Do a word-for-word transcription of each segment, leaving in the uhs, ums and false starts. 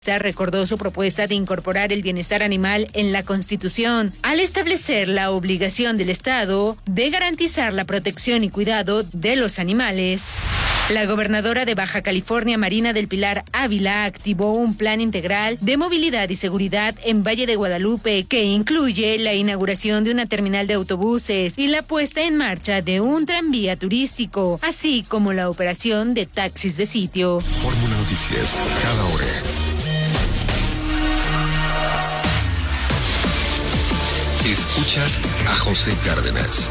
Recordó su propuesta de incorporar el bienestar animal en la Constitución, al establecer la obligación del Estado de garantizar la protección y cuidado de los animales. La gobernadora de Baja California, Marina del Pilar Ávila, activó un plan integral de movilidad y seguridad en Valle de Guadalupe que incluye la inauguración de una terminal de autobuses y la puesta en marcha de un tranvía turístico, así como la operación de taxis de sitio. Fórmula Noticias, cada hora. Escuchas a José Cárdenas.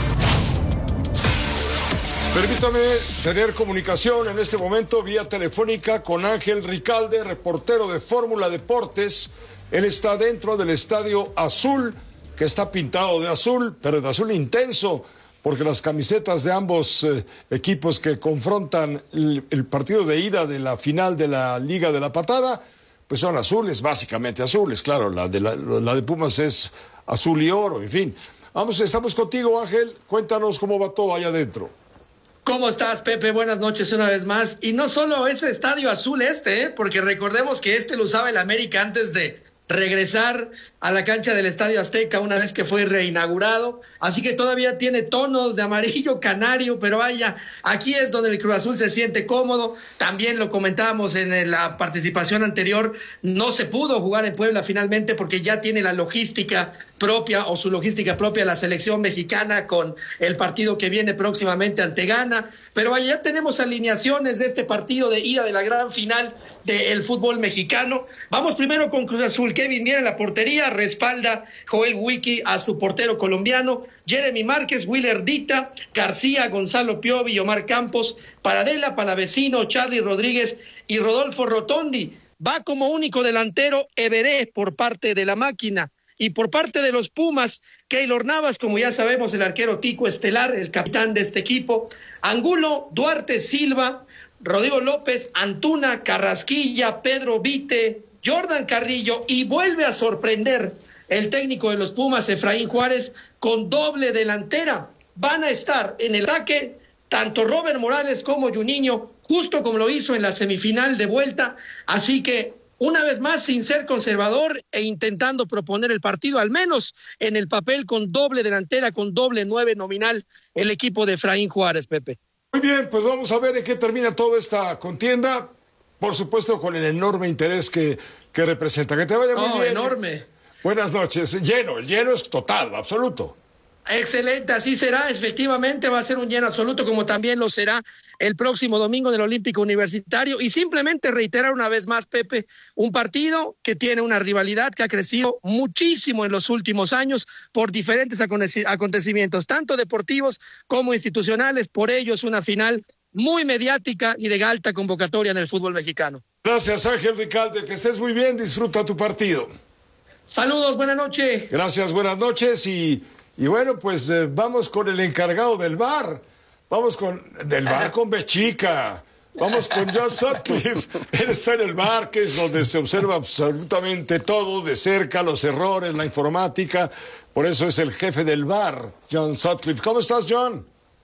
Permítame tener comunicación en este momento vía telefónica con Ángel Ricalde, reportero de Fórmula Deportes. Él está dentro del Estadio Azul, que está pintado de azul, pero de azul intenso, porque las camisetas de ambos eh, equipos que confrontan el, el partido de ida de la final de la Liga de la Patada, pues son azules, básicamente azules. Claro, la de, la, la de Pumas es azul y oro, en fin. Vamos, estamos contigo, Ángel. Cuéntanos cómo va todo allá adentro. ¿Cómo estás, Pepe? Buenas noches una vez más. Y no solo ese estadio azul este, ¿eh? Porque recordemos que este lo usaba el América antes de regresar a la cancha del Estadio Azteca una vez que fue reinaugurado, así que todavía tiene tonos de amarillo canario, pero vaya, aquí es donde el Cruz Azul se siente cómodo. También lo comentábamos en la participación anterior, no se pudo jugar en Puebla finalmente porque ya tiene la logística propia o su logística propia la selección mexicana con el partido que viene próximamente ante Ghana, pero vaya, ya tenemos alineaciones de este partido de ida de la gran final del fútbol mexicano. Vamos primero con Cruz Azul. Kevin Mier en la portería, respalda Joel Wiki a su portero colombiano, Jeremy Márquez, Willer Dita, García, Gonzalo Piovi, Omar Campos, Paradela, Palavecino, Charly Rodríguez y Rodolfo Rotondi. Va como único delantero Everé por parte de la máquina. Y por parte de los Pumas, Keylor Navas, como ya sabemos, el arquero tico estelar, el capitán de este equipo, Angulo, Duarte Silva, Rodrigo López, Antuna, Carrasquilla, Pedro Vite, Jordan Carrillo, y vuelve a sorprender el técnico de los Pumas, Efraín Juárez, con doble delantera. Van a estar en el ataque tanto Robert Morales como Juninho, justo como lo hizo en la semifinal de vuelta, así que una vez más, sin ser conservador e intentando proponer el partido, al menos en el papel, con doble delantera, con doble nueve nominal, el equipo de Efraín Juárez, Pepe. Muy bien, pues vamos a ver en qué termina toda esta contienda. Por supuesto, con el enorme interés que, que representa. Que te vaya muy oh, bien. Enorme. Buenas noches. Lleno, el lleno es total, absoluto. Excelente, así será, efectivamente va a ser un lleno absoluto, como también lo será el próximo domingo en el Olímpico Universitario. Y simplemente reiterar una vez más, Pepe, un partido que tiene una rivalidad que ha crecido muchísimo en los últimos años por diferentes acontecimientos, tanto deportivos como institucionales. Por ello es una final muy mediática y de alta convocatoria en el fútbol mexicano. Gracias, Ángel Ricalde, que estés muy bien, disfruta tu partido. Saludos, buenas noches. Gracias, buenas noches y... Y bueno, pues eh, vamos con el encargado del bar. Vamos con... Del bar con Bechica. Vamos con John Sutcliffe. Él está en el bar, que es donde se observa absolutamente todo de cerca, los errores, la informática. Por eso es el jefe del bar, John Sutcliffe. ¿Cómo estás, John?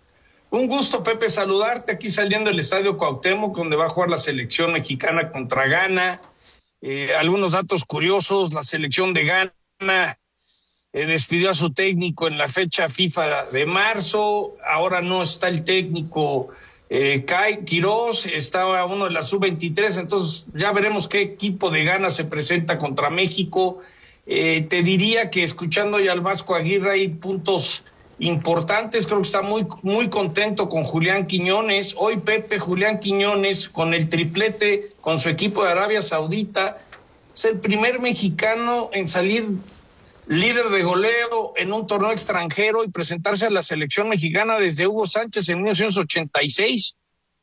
Un gusto, Pepe, saludarte aquí saliendo del Estadio Cuauhtémoc, donde va a jugar la selección mexicana contra Ghana. Eh, algunos datos curiosos, la selección de Ghana Eh, despidió a su técnico en la fecha FIFA de marzo, ahora no está el técnico eh, Kai Quirós, estaba uno de la sub veintitrés, entonces ya veremos qué equipo de Ghana se presenta contra México. Eh, te diría que escuchando ya al Vasco Aguirre hay puntos importantes, creo que está muy, muy contento con Julián Quiñones. Hoy Pepe, Julián Quiñones con el triplete con su equipo de Arabia Saudita, es el primer mexicano en salir líder de goleo en un torneo extranjero y presentarse a la selección mexicana desde Hugo Sánchez en mil novecientos ochenta y seis.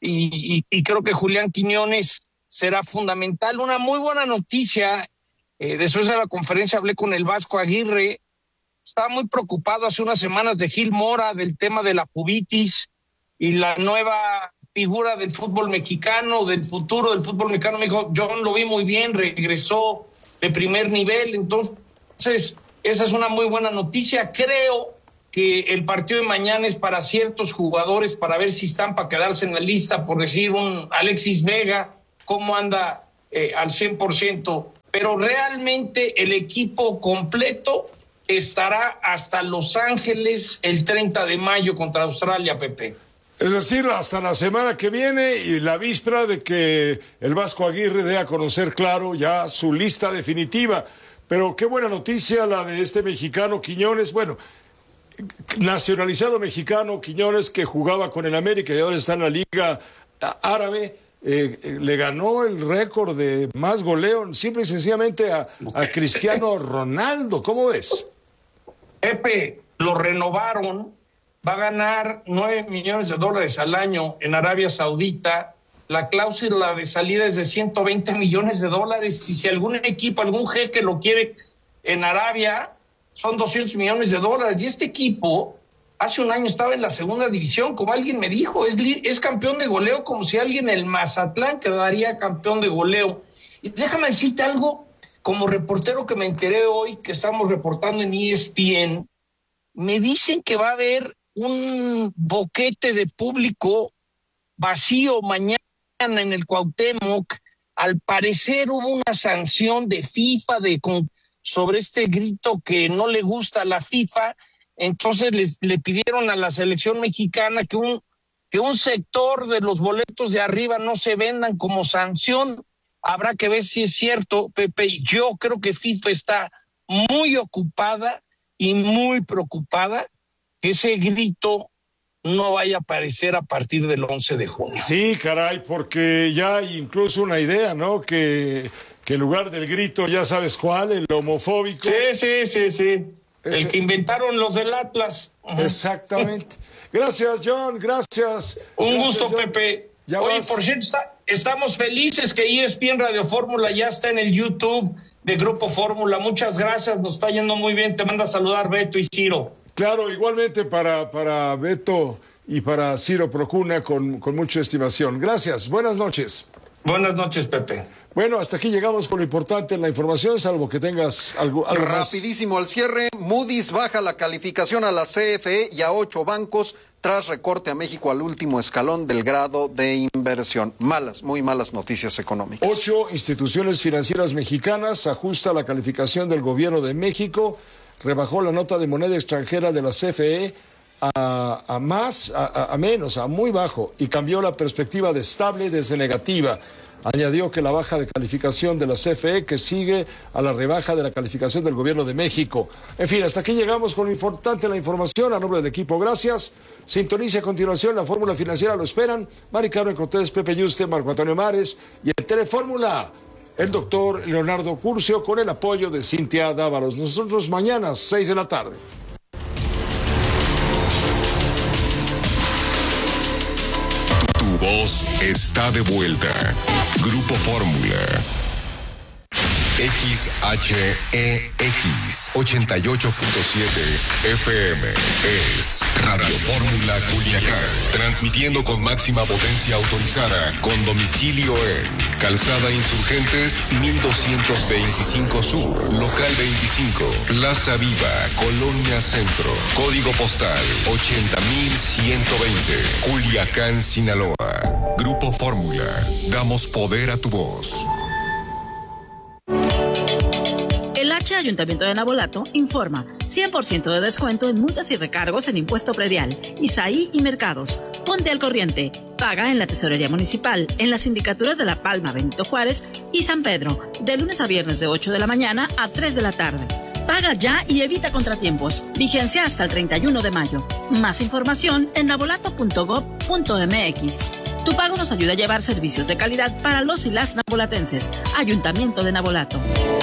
Y, y, y creo que Julián Quiñones será fundamental. Una muy buena noticia, eh, después de la conferencia hablé con el Vasco Aguirre, estaba muy preocupado hace unas semanas de Gil Mora, del tema de la pubitis y la nueva figura del fútbol mexicano, del futuro del fútbol mexicano. Me dijo, John, lo vi muy bien, regresó de primer nivel, entonces... Esa es una muy buena noticia. Creo que el partido de mañana es para ciertos jugadores, para ver si están para quedarse en la lista, por decir un Alexis Vega, cómo anda eh, al cien por ciento, pero realmente el equipo completo estará hasta Los Ángeles el treinta de mayo contra Australia, Pepe. Es decir, hasta la semana que viene y la víspera de que el Vasco Aguirre dé a conocer, claro, ya su lista definitiva. Pero qué buena noticia la de este mexicano Quiñones, bueno, nacionalizado mexicano Quiñones, que jugaba con el América y ahora está en la Liga Árabe. Eh, eh, le ganó el récord de más goleo, simple y sencillamente a, a Cristiano Ronaldo. ¿Cómo ves? Pepe, lo renovaron, va a ganar nueve millones de dólares al año en Arabia Saudita. La cláusula de salida es de ciento veinte millones de dólares. Y si algún equipo, algún jeque lo quiere en Arabia, son doscientos millones de dólares. Y este equipo hace un año estaba en la segunda división, como alguien me dijo, es, es campeón de goleo, como si alguien en el Mazatlán quedaría campeón de goleo. Y déjame decirte algo, como reportero que me enteré hoy, que estamos reportando en E S P N, me dicen que va a haber un boquete de público vacío mañana en el Cuauhtémoc. Al parecer hubo una sanción de FIFA de, con, sobre este grito que no le gusta a la FIFA. Entonces les, le pidieron a la selección mexicana que un, que un sector de los boletos de arriba no se vendan como sanción. Habrá que ver si es cierto, Pepe. Yo creo que FIFA está muy ocupada y muy preocupada que ese grito no vaya a aparecer a partir del once de junio. Sí, caray, porque ya hay incluso una idea, ¿no? Que, que en lugar del grito, ya sabes cuál, el homofóbico. Sí, sí, sí, sí. Ese... El que inventaron los del Atlas. Exactamente. Gracias, John, gracias. Un gracias, gusto, John. Pepe. Ya Oye, vas. por cierto, está, estamos felices que E S P N Radio Fórmula ya está en el YouTube de Grupo Fórmula. Muchas gracias, nos está yendo muy bien. Te manda a saludar Beto y Ciro. Claro, igualmente para, para Beto y para Ciro Procuna, con, con mucha estimación. Gracias, buenas noches. Buenas noches, Pepe. Bueno, hasta aquí llegamos con lo importante en la información, salvo que tengas algo, algo Rapidísimo más. al cierre, Moody's baja la calificación a la C F E y a ocho bancos tras recorte a México al último escalón del grado de inversión. Malas, muy malas noticias económicas. Ocho instituciones financieras mexicanas ajusta la calificación del gobierno de México, rebajó la nota de moneda extranjera de la C F E a, a más, a, a menos, a muy bajo, y cambió la perspectiva de estable desde negativa. Añadió que la baja de calificación de la C F E que sigue a la rebaja de la calificación del gobierno de México. En fin, hasta aquí llegamos con lo importante la información. A nombre del equipo, gracias. Sintonice a continuación la fórmula financiera, lo esperan Mari Carmen Cortés, Pepe Yuste, Marco Antonio Mares y en Telefórmula, el doctor Leonardo Curcio, con el apoyo de Cintia Dávalos. Nosotros mañana, seis de la tarde. Tu voz está de vuelta. Grupo Fórmula. X H E X ochenta y ocho punto siete F M es Radio Fórmula Culiacán, transmitiendo con máxima potencia autorizada, con domicilio en Calzada Insurgentes mil doscientos veinticinco Sur, Local veinticinco, Plaza Viva, Colonia Centro, Código Postal ochenta mil ciento veinte, Culiacán, Sinaloa. Grupo Fórmula, damos poder a tu voz. El H Ayuntamiento de Navolato informa cien por ciento de descuento en multas y recargos en impuesto predial, Isaí y mercados. Ponte al corriente. Paga en la Tesorería Municipal, en las sindicaturas de La Palma, Benito Juárez y San Pedro, de lunes a viernes de ocho de la mañana a tres de la tarde. Paga ya y evita contratiempos. Vigencia hasta el treinta y uno de mayo. Más información en navolato punto gob punto m x. Tu pago nos ayuda a llevar servicios de calidad para los y las navolatenses. Ayuntamiento de Navolato.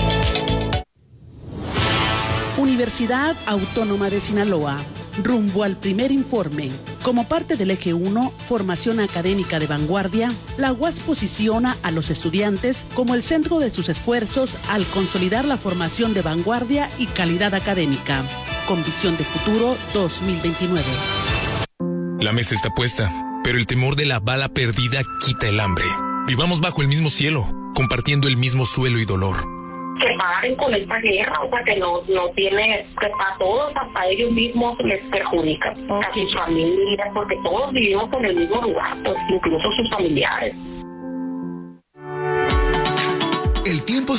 Universidad Autónoma de Sinaloa, rumbo al primer informe. Como parte del eje uno, formación académica de vanguardia, la U A S posiciona a los estudiantes como el centro de sus esfuerzos al consolidar la formación de vanguardia y calidad académica. Con visión de futuro dos mil veintinueve. La mesa está puesta, pero el temor de la bala perdida quita el hambre. Vivamos bajo el mismo cielo, compartiendo el mismo suelo y dolor. Que paren con esta guerra, o sea, que no, no tiene, que para todos, hasta ellos mismos les perjudica, a sus familias, porque todos vivimos en el mismo lugar, pues incluso sus familiares.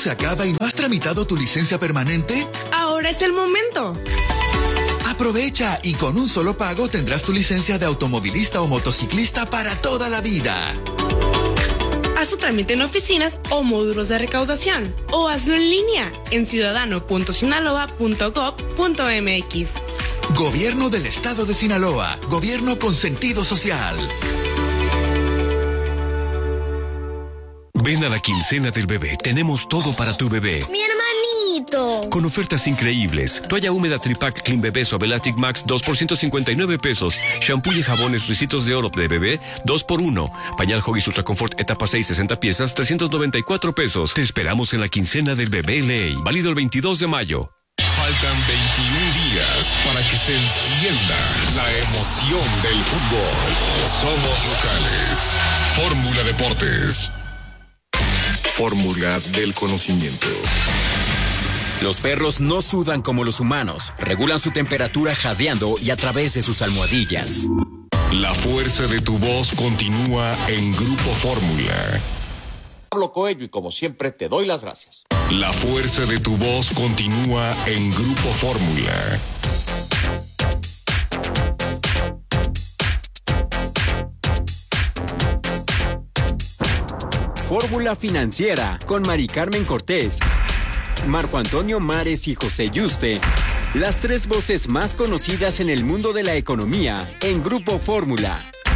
se acaba y no has tramitado tu licencia permanente? Ahora es el momento. Aprovecha y con un solo pago tendrás tu licencia de automovilista o motociclista para toda la vida. Haz su trámite en oficinas o módulos de recaudación o hazlo en línea en ciudadano punto sinaloa punto gob punto mx. Gobierno del Estado de Sinaloa. Gobierno con sentido social. Ven a la quincena del bebé. Tenemos todo para tu bebé. ¡Mi hermanito! Con ofertas increíbles. Toalla húmeda Tripac Clean Bebé Suave Elastic Max dos por ciento cincuenta y nueve pesos. Shampoo y jabones Ricitos de Oro de bebé dos por uno. Pañal Huggies Ultra Comfort etapa seis, sesenta piezas, trescientos noventa y cuatro pesos. Te esperamos en la quincena del bebé Ley. Válido el veintidós de mayo. Faltan veintiún días para que se encienda la emoción del fútbol. Somos locales. Fórmula Deportes. Fórmula del conocimiento. Los perros no sudan como los humanos. Regulan su temperatura jadeando y a través de sus almohadillas. La fuerza de tu voz continúa en Grupo Fórmula. Pablo Coello, y como siempre te doy las gracias. La fuerza de tu voz continúa en Grupo Fórmula. Fórmula Financiera con Mari Carmen Cortés, Marco Antonio Mares y José Yuste. Las tres voces más conocidas en el mundo de la economía en Grupo Fórmula.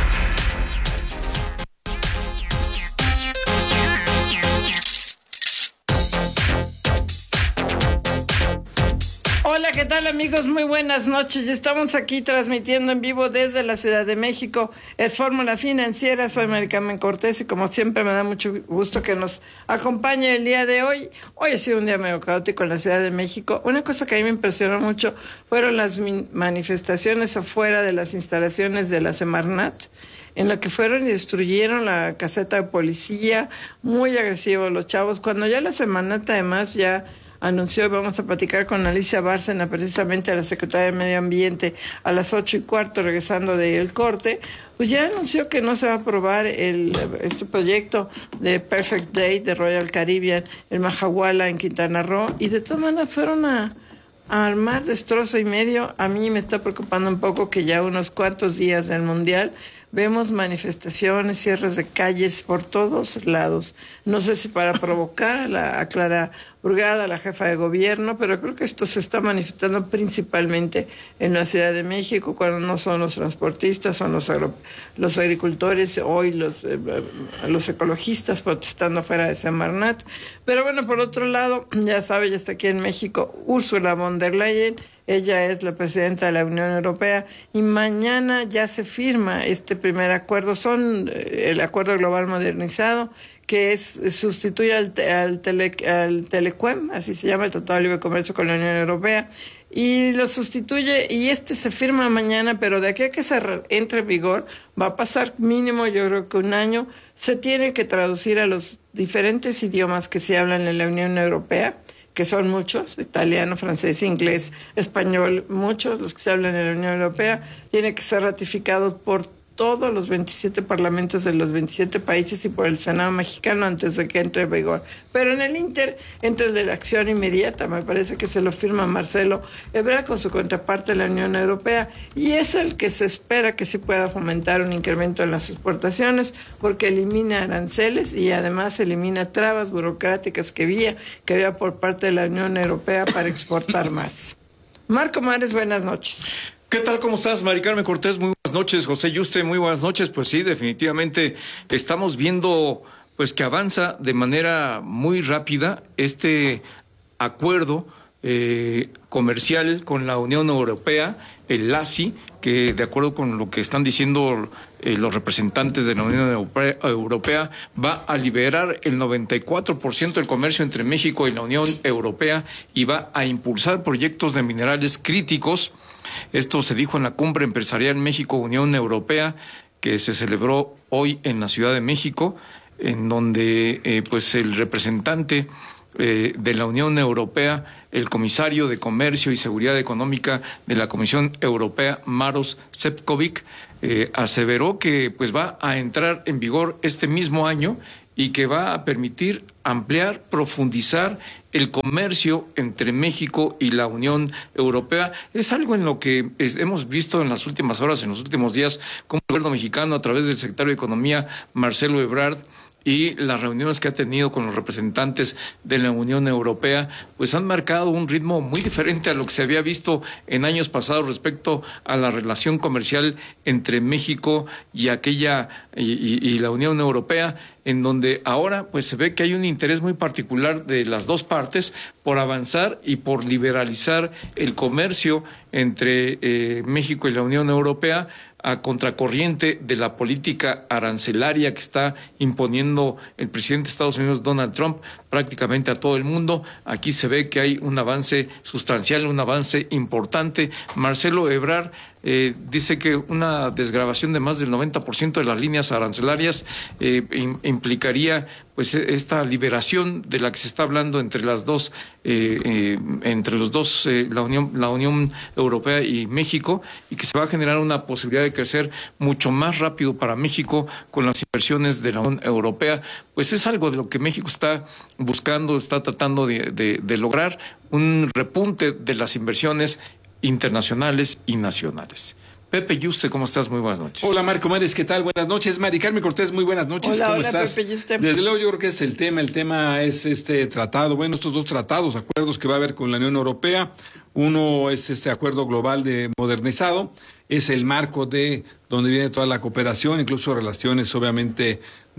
Hola, ¿qué tal amigos? Muy buenas noches. Estamos aquí transmitiendo en vivo desde la Ciudad de México. Es Fórmula Financiera, soy Mari Carmen Cortés y como siempre me da mucho gusto que nos acompañe el día de hoy. Hoy ha sido un día medio caótico en la Ciudad de México. Una cosa que a mí me impresionó mucho fueron las manifestaciones afuera de las instalaciones de la Semarnat, en la que fueron y destruyeron la caseta de policía, muy agresivos los chavos, cuando ya la Semarnat además ya anunció, vamos a platicar con Alicia Bárcena, precisamente a la Secretaria de Medio Ambiente, a las ocho y cuarto, regresando del corte, pues ya anunció que no se va a aprobar el, este proyecto de Perfect Day de Royal Caribbean, el Mahahuala en Quintana Roo, y de todas maneras fueron a, a armar destrozo y medio. A mí me está preocupando un poco que ya unos cuantos días del Mundial vemos manifestaciones, cierres de calles por todos lados. No sé si para provocar a, la, a Clara Brugada, la jefa de gobierno, pero creo que esto se está manifestando principalmente en la Ciudad de México, cuando no son los transportistas, son los, los agricultores, hoy los, eh, los ecologistas protestando fuera de Semarnat. Pero bueno, por otro lado, ya sabe, ya está aquí en México Ursula von der Leyen. Ella es la presidenta de la Unión Europea y mañana ya se firma este primer acuerdo. Son el Acuerdo Global Modernizado, que es sustituye al, al, tele, al Telecuem, así se llama, el Tratado de Libre Comercio con la Unión Europea, y lo sustituye, y este se firma mañana, pero de aquí a que se entre en vigor va a pasar mínimo, yo creo que un año. Se tiene que traducir a los diferentes idiomas que se hablan en la Unión Europea, que son muchos, italiano, francés, inglés, español, muchos los que se hablan en la Unión Europea. Tiene que ser ratificado por todos los veintisiete parlamentos de los veintisiete países y por el Senado mexicano antes de que entre en vigor. Pero en el Inter, entre el de la acción inmediata, me parece que se lo firma Marcelo Ebrard con su contraparte de la Unión Europea, y es el que se espera que sí pueda fomentar un incremento en las exportaciones, porque elimina aranceles y además elimina trabas burocráticas que había, que había por parte de la Unión Europea para exportar más. Marco Mares, buenas noches. ¿Qué tal? ¿Cómo estás, Mari Carmen Cortés? Muy buenas noches. José Yuste, muy buenas noches. Pues sí, definitivamente estamos viendo pues que avanza de manera muy rápida este acuerdo eh, comercial con la Unión Europea, el LACI, que de acuerdo con lo que están diciendo eh, los representantes de la Unión Europea, Europea, va a liberar el noventa y cuatro por ciento del comercio entre México y la Unión Europea y va a impulsar proyectos de minerales críticos. Esto se dijo en la Cumbre Empresarial México-Unión Europea, que se celebró hoy en la Ciudad de México, en donde eh, pues el representante eh, de la Unión Europea, el comisario de Comercio y Seguridad Económica de la Comisión Europea, Maros Šefčovič, eh, aseveró que pues va a entrar en vigor este mismo año y que va a permitir ampliar, profundizar el comercio entre México y la Unión Europea. Es algo en lo que es, hemos visto en las últimas horas, en los últimos días, como el gobierno mexicano, a través del secretario de Economía, Marcelo Ebrard, y las reuniones que ha tenido con los representantes de la Unión Europea, pues han marcado un ritmo muy diferente a lo que se había visto en años pasados respecto a la relación comercial entre México y aquella y, y, y la Unión Europea, en donde ahora pues se ve que hay un interés muy particular de las dos partes por avanzar y por liberalizar el comercio entre eh, México y la Unión Europea, a contracorriente de la política arancelaria que está imponiendo el presidente de Estados Unidos, Donald Trump, prácticamente a todo el mundo. Aquí se ve que hay un avance sustancial, un avance importante. Marcelo Ebrard eh, dice que una desgravación de más del noventa por ciento de las líneas arancelarias eh, in, implicaría pues esta liberación de la que se está hablando entre las dos, eh, eh, entre los dos, eh, la Unión, la Unión Europea y México, y que se va a generar una posibilidad de crecer mucho más rápido para México con las inversiones de la Unión Europea. Pues es algo de lo que México está buscando, está tratando de, de, de lograr un repunte de las inversiones internacionales y nacionales. Pepe Yuste, ¿cómo estás? Muy buenas noches. Hola, Marco Márquez, ¿qué tal? Buenas noches. Mari Carmen Cortés, muy buenas noches. Hola, ¿Cómo hola, estás? Pepe Yuste. Desde luego yo creo que es el tema, el tema es este tratado, bueno, estos dos tratados, acuerdos que va a haber con la Unión Europea. Uno es este acuerdo global de modernizado, es el marco de donde viene toda la cooperación, incluso relaciones obviamente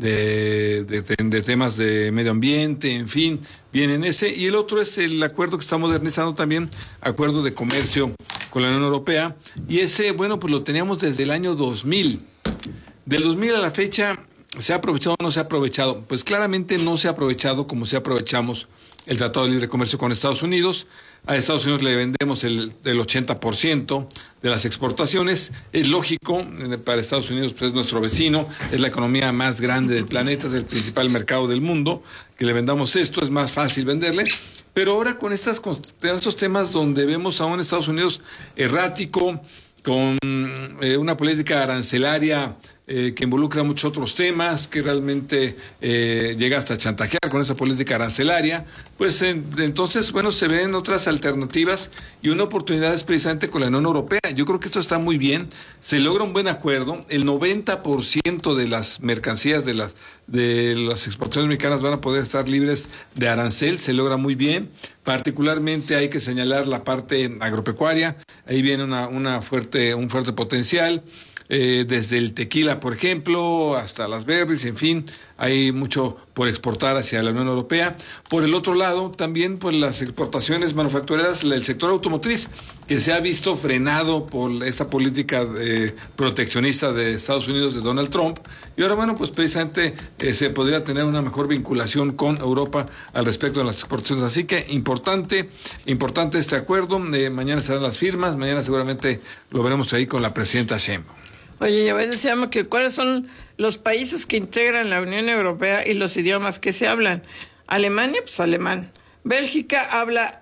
de, de, de temas de medio ambiente, en fin, viene en ese. Y el otro es el acuerdo que está modernizando también, acuerdo de comercio con la Unión Europea. Y ese, bueno, pues lo teníamos desde el año dos mil. Del dos mil a la fecha, ¿se ha aprovechado o no se ha aprovechado? Pues claramente no se ha aprovechado como si aprovechamos el Tratado de Libre Comercio con Estados Unidos. A Estados Unidos le vendemos el, el ochenta por ciento de las exportaciones. Es lógico, para Estados Unidos pues es nuestro vecino, es la economía más grande del planeta, es el principal mercado del mundo, que le vendamos esto, es más fácil venderle. Pero ahora con, estas, con estos temas donde vemos a un Estados Unidos errático, con eh, una política arancelaria eh, que involucra muchos otros temas, que realmente eh, llega hasta chantajear con esa política arancelaria, pues en, entonces, bueno, se ven otras alternativas y una oportunidad es precisamente con la Unión Europea. Yo creo que esto está muy bien, se logra un buen acuerdo, el noventa por ciento de las mercancías de las, de las exportaciones mexicanas van a poder estar libres de arancel, se logra muy bien. Particularmente hay que señalar la parte agropecuaria, ahí viene una, una fuerte, un fuerte potencial, eh, desde el tequila, por ejemplo, hasta las berries, en fin, hay mucho por exportar hacia la Unión Europea. Por el otro lado, también pues las exportaciones manufactureras, el sector automotriz, que se ha visto frenado por esta política eh, proteccionista de Estados Unidos, de Donald Trump, y ahora, bueno, pues precisamente eh, se podría tener una mejor vinculación con Europa al respecto de las exportaciones. Así que importante, importante este acuerdo. Eh, mañana serán las firmas, mañana seguramente lo veremos ahí con la presidenta Sheinbaum. Oye, ya decíamos que cuáles son los países que integran la Unión Europea y los idiomas que se hablan. Alemania, pues alemán. Bélgica habla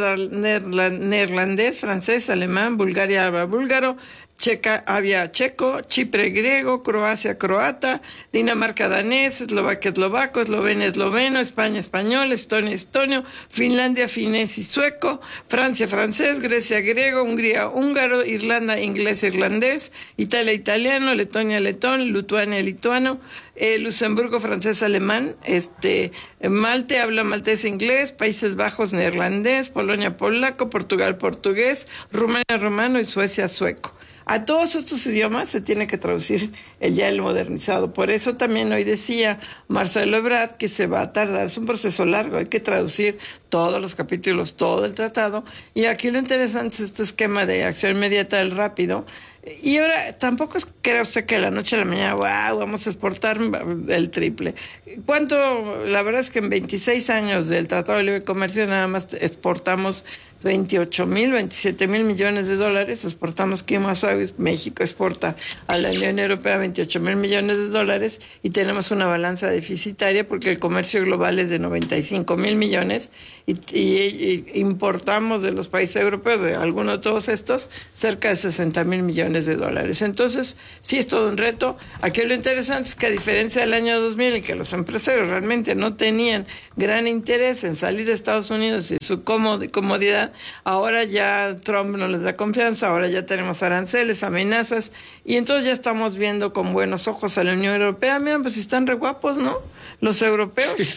neerlandés, francés, alemán. Bulgaria habla búlgaro. Checa habla checo, Chipre griego, Croacia croata, Dinamarca danés, Eslovaquia eslovaco, Eslovenia esloveno, España español, Estonia estonio, Finlandia finés y sueco, Francia francés, Grecia griego, Hungría húngaro, Irlanda inglés irlandés, Italia italiano, Letonia letón, Lituania lituano, eh, Luxemburgo francés alemán, este Malte habla maltés inglés, Países Bajos neerlandés, Polonia polaco, Portugal portugués, Rumania romano y Suecia sueco. A todos estos idiomas se tiene que traducir el ya el modernizado. Por eso también hoy decía Marcelo Ebrard que se va a tardar, es un proceso largo, hay que traducir todos los capítulos, todo el tratado. Y aquí lo interesante es este esquema de acción inmediata del rápido. Y ahora, tampoco es crea usted que de la noche a la mañana, wow, vamos a exportar el triple. ¿Cuánto? La verdad es que en veintiséis años del Tratado de Libre Comercio nada más exportamos veintiocho mil, veintisiete mil millones de dólares, exportamos quinoa suave, México exporta a la Unión Europea veintiocho mil millones de dólares y tenemos una balanza deficitaria porque el comercio global es de noventa y cinco mil millones y, y, y importamos de los países europeos, de alguno de todos estos, cerca de sesenta mil millones de dólares. Entonces, sí es todo un reto. Aquí lo interesante es que a diferencia del año dos mil, en que los empresarios realmente no tenían gran interés en salir de Estados Unidos y su comodidad, ahora ya Trump no les da confianza, ahora ya tenemos aranceles, amenazas, y entonces ya estamos viendo con buenos ojos a la Unión Europea. Miren, pues están re guapos, ¿no? Los europeos.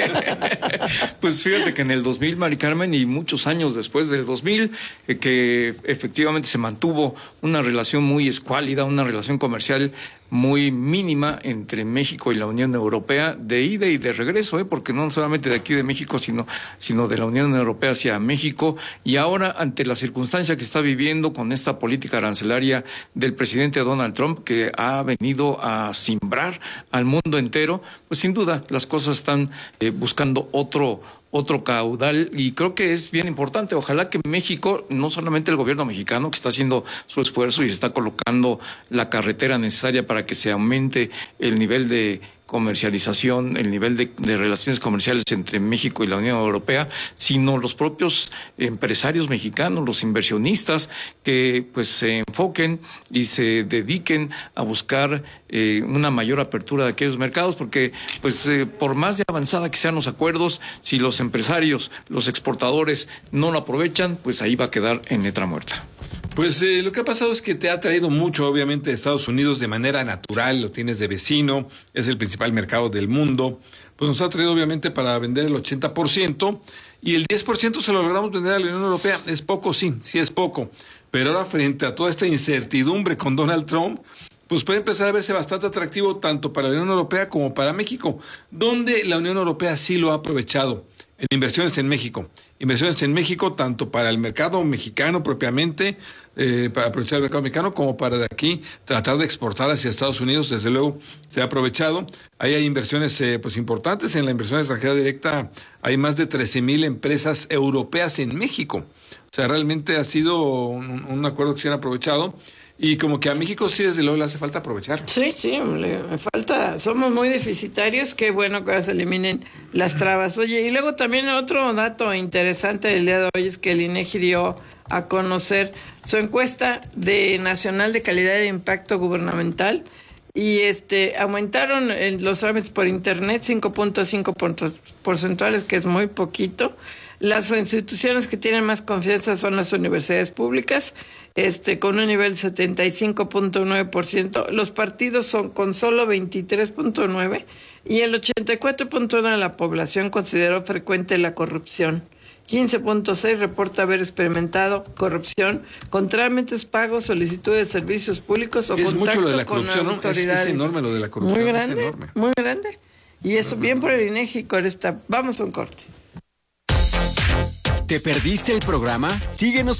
Pues fíjate que en el dos mil, Mari Carmen, y muchos años después del dos mil, eh, que efectivamente se mantuvo una relación muy escuálida, una relación comercial muy mínima entre México y la Unión Europea, de ida y de regreso, ¿eh? Porque no solamente de aquí de México, sino, sino de la Unión Europea hacia México. Y ahora, ante la circunstancia que está viviendo con esta política arancelaria del presidente Donald Trump, que ha venido a simbrar al mundo entero, pues sin duda las cosas están eh, buscando otro otro caudal, y creo que es bien importante. Ojalá que México, no solamente el gobierno mexicano, que está haciendo su esfuerzo y está colocando la carretera necesaria para que se aumente el nivel de comercialización, el nivel de, de relaciones comerciales entre México y la Unión Europea, sino los propios empresarios mexicanos, los inversionistas, que pues se enfoquen y se dediquen a buscar eh, una mayor apertura de aquellos mercados, porque pues eh, por más de avanzada que sean los acuerdos, si los empresarios, los exportadores no lo aprovechan, pues ahí va a quedar en letra muerta. Pues eh, lo que ha pasado es que te ha traído mucho, obviamente, de Estados Unidos de manera natural, lo tienes de vecino, es el principal mercado del mundo, pues nos ha traído obviamente para vender el ochenta por ciento y el diez por ciento se lo logramos vender a la Unión Europea. Es poco, sí, sí es poco, pero ahora frente a toda esta incertidumbre con Donald Trump, pues puede empezar a verse bastante atractivo tanto para la Unión Europea como para México, donde la Unión Europea sí lo ha aprovechado en inversiones en México. Inversiones en México tanto para el mercado mexicano propiamente, eh, para aprovechar el mercado mexicano, como para de aquí tratar de exportar hacia Estados Unidos. Desde luego se ha aprovechado. Ahí hay inversiones eh, pues importantes. En la inversión extranjera directa hay más de trece mil empresas europeas en México. O sea, realmente ha sido un, un acuerdo que se han aprovechado. Y como que a México sí desde luego le hace falta aprovechar. Sí, sí, le falta, somos muy deficitarios, qué bueno que ahora se eliminen las trabas. Oye, y luego también otro dato interesante del día de hoy es que el INEGI dio a conocer su encuesta de Nacional de Calidad e Impacto Gubernamental, y este aumentaron los trámites por internet cinco punto cinco puntos porcentuales, que es muy poquito. Las instituciones que tienen más confianza son las universidades públicas, este con un nivel setenta y cinco punto nueve por ciento. Los partidos son con solo veintitrés punto nueve por ciento y el ochenta y cuatro punto uno por ciento de la población consideró frecuente la corrupción. quince punto seis por ciento reporta haber experimentado corrupción con trámites, pagos, solicitudes de servicios públicos o es contacto mucho lo de la con corrupción, ¿no? autoridades. Es, es enorme lo de la corrupción. Muy grande, es enorme. muy grande. Y eso bien por el INEGI con esta. Vamos a un corte. ¿Te perdiste el programa? Síguenos